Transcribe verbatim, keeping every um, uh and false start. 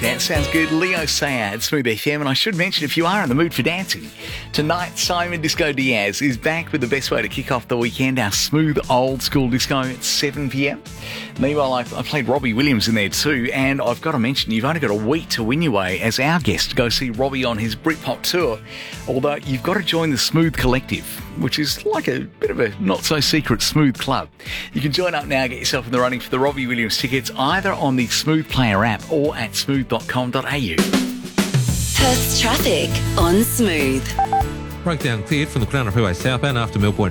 that. Sounds good. Leo Sayad, Smooth F M. And I should mention, if you are in the mood for dancing, tonight Simon Disco Diaz is back with the best way to kick off the weekend, our smooth old school disco at seven p.m. Meanwhile, I, I played Robbie Williams in there too, and I've got to mention, you've only got a week to win your way as our guest to go see Robbie on his Britpop tour. Although you've got to join the Smooth Collective, which is like a bit of a not-so-secret smooth club. You can join up now, get yourself in the running for the Robbie Williams tickets, either on the Smooth Player app or at smooth dot com dot a u. Perth's traffic on Smooth. Breakdown cleared from the Crown of Freeway southbound after Millpoint